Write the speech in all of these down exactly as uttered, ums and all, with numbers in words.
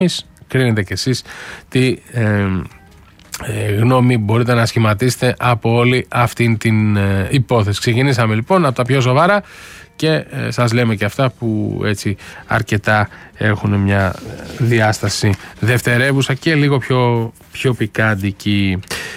κρίνετε κι εσείς τι ε, ε, γνώμη μπορείτε να σχηματίσετε από όλη αυτή την ε, υπόθεση. Ξεκινήσαμε λοιπόν από τα πιο σοβαρά και ε, σας λέμε και αυτά που έτσι αρκετά έχουν μια διάσταση δευτερεύουσα και λίγο πιο, πιο πικάντικη.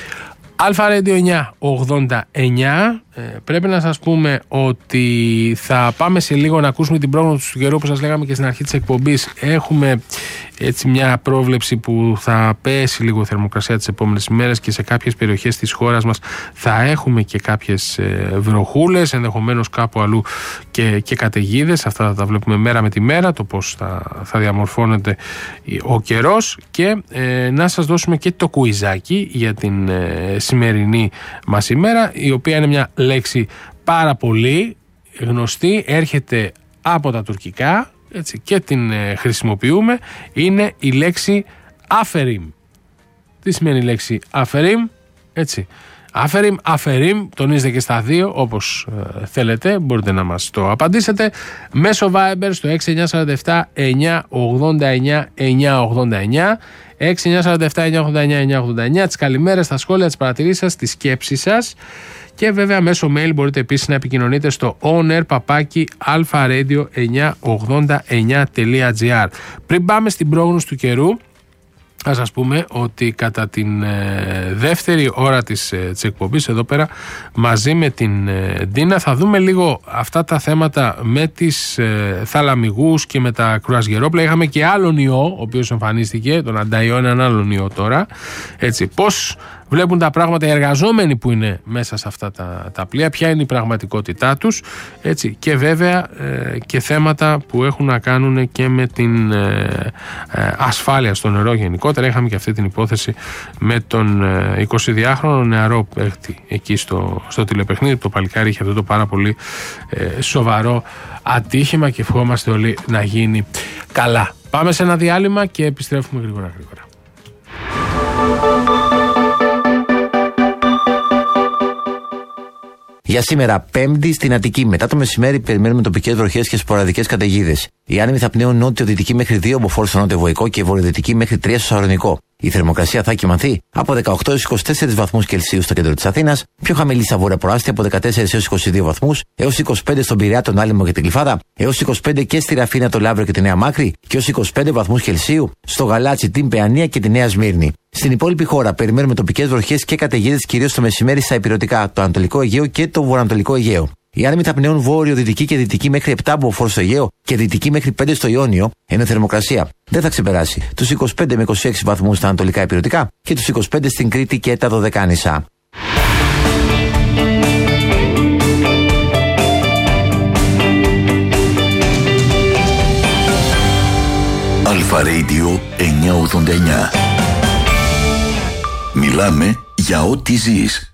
Αλφα Radio εννιακόσια ογδόντα εννιά. Ε, πρέπει να σας πούμε ότι θα πάμε σε λίγο να ακούσουμε την πρόγνωση του καιρού που σας λέγαμε και στην αρχή της εκπομπής. Έχουμε έτσι μια πρόβλεψη που θα πέσει λίγο η θερμοκρασία τις επόμενες ημέρες και σε κάποιες περιοχές της χώρας μας θα έχουμε και κάποιες ε, βροχούλες, ενδεχομένως κάπου αλλού και, και καταιγίδες. Αυτά θα τα βλέπουμε μέρα με τη μέρα, το πώς θα, θα διαμορφώνεται ο καιρός. Και ε, να σας δώσουμε και το κουιζάκι για την ε, σημερινή μας ημέρα, η οποία είναι μια λέξη πάρα πολύ γνωστή, έρχεται από τα τουρκικά, έτσι, και την ε, χρησιμοποιούμε. Είναι η λέξη αφερίμ. Τι σημαίνει η λέξη αφερίμ? Έτσι, αφερίμ, αφερίμ, τονίζετε και στα δύο όπως ε, θέλετε, μπορείτε να μας το απαντήσετε μέσω Viber στο έξι εννιά τέσσερα επτά εννιά ογδόντα εννιά εννιά ογδόντα εννιά, έξι εννιά τέσσερα επτά εννιά ογδόντα εννιά εννιά ογδόντα εννιά. Τις καλημέρες, τα σχόλια, τις παρατηρήσεις σας, τις σκέψεις σας. Και βέβαια μέσω mail μπορείτε επίσης να επικοινωνείτε στο onair παπάκι alfaradio εννιακόσια ογδόντα εννιά τελεία gr. Πριν πάμε στην πρόγνωση του καιρού, θα σας πούμε ότι κατά την ε, δεύτερη ώρα της, ε, της εκπομπής εδώ πέρα μαζί με την ε, Ντίνα θα δούμε λίγο αυτά τα θέματα με τις ε, θαλαμιγούς και με τα κρουαζιερόπλα. Είχαμε και άλλον ιό ο οποίος εμφανίστηκε, τον ανταϊό, έναν άλλον ιό τώρα. Έτσι, πώς βλέπουν τα πράγματα οι εργαζόμενοι που είναι μέσα σε αυτά τα, τα πλοία, ποια είναι η πραγματικότητά τους, έτσι, και βέβαια ε, και θέματα που έχουν να κάνουν και με την ε, ε, ασφάλεια στο νερό γενικότερα. Είχαμε και αυτή την υπόθεση με τον ε, εικοσιδυάχρονο νεαρό παίχτη εκεί στο, στο τηλεπαιχνίδι. Το παλικάρι είχε αυτό το πάρα πολύ ε, σοβαρό ατύχημα και ευχόμαστε όλοι να γίνει καλά. Πάμε σε ένα διάλειμμα και επιστρέφουμε γρήγορα γρήγορα. Για σήμερα, Πέμπτη, στην Αττική, μετά το μεσημέρι, περιμένουμε τοπικές βροχές και σποραδικές καταιγίδες. Οι άνεμοι θα πνέουν νότιο-δυτική μέχρι δύο μποφόρ στο νότιο-βοϊκό και βορειοδυτική μέχρι τρία στο Σαλονικό. Η θερμοκρασία θα κυμανθεί από δεκαοκτώ έως είκοσι τέσσερις βαθμούς Κελσίου στο κέντρο της Αθήνας, πιο χαμηλή στα βόρεια προάστια από δεκατέσσερις έως είκοσι δύο βαθμούς, έως είκοσι πέντε στον Πειραιά, τον Άλυμο και την Γλυφάδα, έως είκοσι πέντε και στη Ραφίνα, το Λαύριο και τη Νέα Μάκρη και έως είκοσι πέντε βαθμούς Κελσίου στο Γαλάτσι, την Παιανία και τη Νέα Σμύρνη. Στην υπόλοιπη χώρα περιμένουμε τοπικές βροχές και καταιγίδες κυρίως το μεσημέρι στα υπηρετικά, το Ανατολικό Αιγαίο και το Βορειοανατολικό Αιγαίο. Οι άνεμοι θα πνέουν βόρειο-δυτική και δυτική μέχρι επτά μποφόρ στο Αιγαίο και δυτική μέχρι πέντε στο Ιόνιο, ενώ η θερμοκρασία δεν θα ξεπεράσει τους είκοσι πέντε με είκοσι έξι βαθμούς στα ανατολικά υπηρετικά και τους είκοσι πέντε στην Κρήτη και τα Δωδεκάνησα. Αλφα Radio εννιακόσια ογδόντα εννιά. Μιλάμε για ό,τι ζεις.